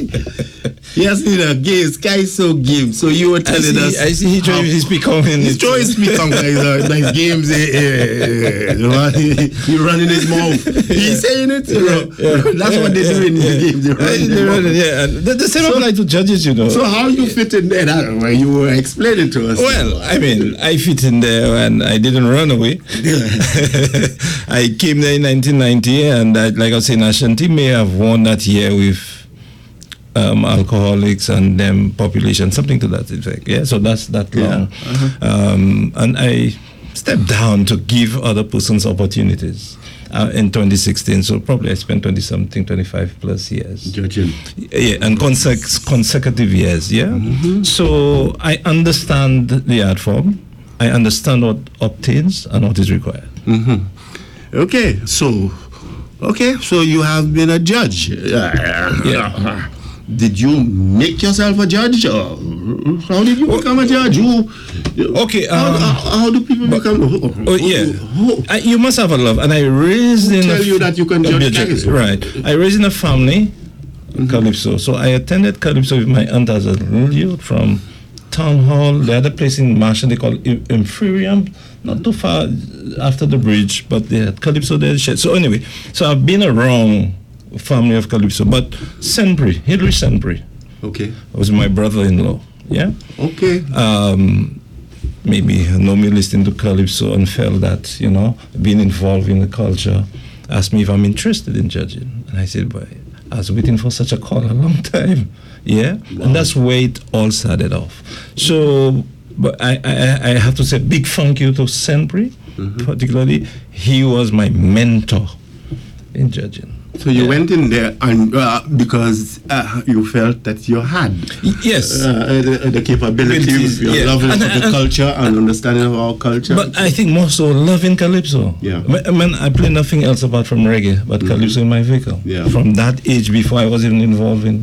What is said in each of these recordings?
Yes, game. Sky is so game. So you were telling us. I see he's becoming. He's trying to become like games. He's running his mouth. He's saying it. That's what they do in the games. They run the same applies to judges, So how you fit in there? That way you were explaining to us. Well, I mean, I fit in there and I didn't run away. I came there in 1990, and like I was saying, Ashanti may have won that year with alcoholics and them population, something to that effect. Yeah, so that's that long. And I stepped down to give other persons opportunities in 2016. So probably I spent 25 plus years. Judging. Yeah, and consecutive years, yeah. So I understand the art form. I understand what obtains and what is required. Okay, so you have been a judge. Yeah. Did you make yourself a judge, or how did you become a judge? Okay. How do people become? You must have a love, and I raised in. Tell you that you can judge calypso. Right. I raised in a family, calypso. So I attended calypso with my aunt as a little youth from Town Hall. The other place in Marshall they call Inferium, not too far after the bridge, but they had calypso there. So anyway, I've been around family of calypso, but Hilary Senpri, was my brother-in-law. Yeah. Okay. Maybe know me listening to calypso and felt that being involved in the culture, asked me if I'm interested in judging, and I said, "Boy, I was waiting for such a call a long time." Yeah, wow. And that's where it all started off. So, but I have to say big thank you to Senpri, particularly. He was my mentor in judging. So you went in there and because you felt that you had the capability, your love of the culture and understanding of our culture. But I think more so loving calypso. Yeah. I play nothing else apart from reggae, but calypso in my vehicle. Yeah. From that age, before I was even involved in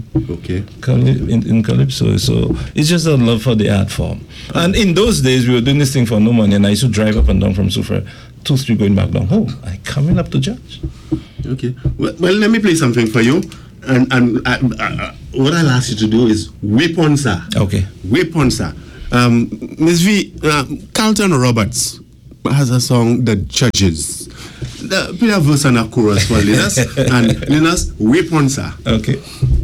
in calypso. So it's just a love for the art form. And in those days, we were doing this thing for no money, and I used to drive up and down from Sufra, 2 Street going back down. Oh, I coming up to judge. Okay. Well, let me play something for you. And what I'll ask you to do is whip on, sir. Okay. Whip on, sir. Ms. V, Carlton Roberts has a song, The Judges. Play a verse and a chorus for Linus. And Linus, whip on, sir. Okay.